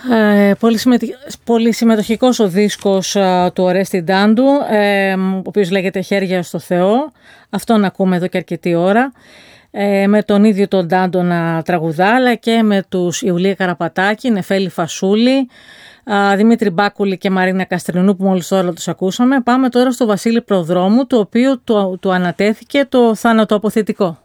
Πολύ συμμετοχικός ο δίσκος του Ορέστη Ντάντου, ο οποίος λέγεται «Χέρια στο Θεό». Αυτόν ακούμε εδώ και αρκετή ώρα. Με τον ίδιο τον Ντάντο να τραγουδά, αλλά και με τους Ιουλία Καραπατάκη, Νεφέλη Φασούλη, Δημήτρη Μπάκουλη και Μαρίνα Καστρινού που μόλις τώρα τους ακούσαμε. Πάμε τώρα στο Βασίλη Προδρόμου, το οποίο του ανατέθηκε το θάνατο αποθετικό.